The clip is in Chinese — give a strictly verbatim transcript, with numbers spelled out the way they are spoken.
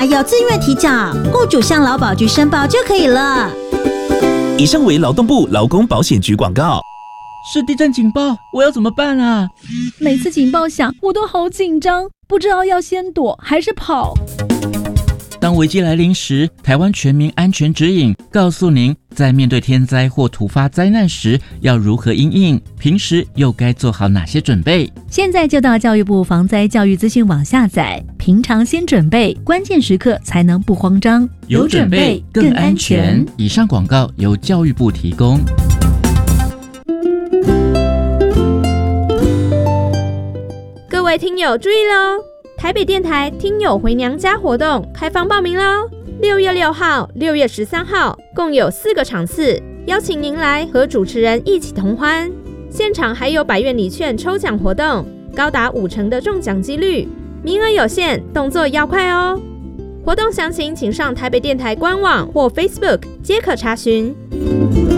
要自愿提缴，雇主向劳保局申报就可以了。 以上为劳动部劳工保险局广告。 是地震警报，我要怎么办啊？ 每次警报响，我都好紧张，不知道要先躲还是跑。 当危机来临时，台湾全民安全指引告诉您，在面对天灾或突发灾难时要如何因应，平时又该做好哪些准备。 现在就到教育部防灾教育资讯网下载，平常先准备，关键时刻才能不慌张。 有准备更安全。以上广告由教育部提供。 各位听友注意喽！台北电台听友回娘家活动开放报名喽！六月六号、六月十三号共有四个场次，邀请您来和主持人一起同欢。现场还有百元礼券抽奖活动，高达五成的中奖几率，名额有限，动作要快哦！活动详情请上台北电台官网或 Facebook 皆可查询。